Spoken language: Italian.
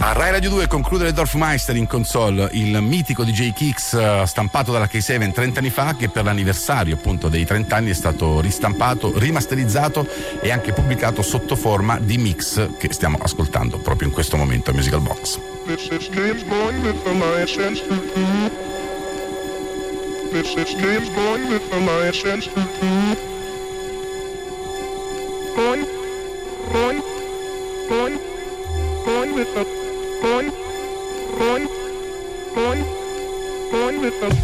A Rai Radio 2 conclude le Dorfmeister in console, il mitico DJ Kicks stampato dalla K7 30 anni fa, che per l'anniversario appunto dei 30 anni è stato ristampato, rimasterizzato e anche pubblicato sotto forma di mix che stiamo ascoltando proprio in questo momento a Musical Box. This is James Bond with the license to do. This is James Bond with the license to do. Going with the going.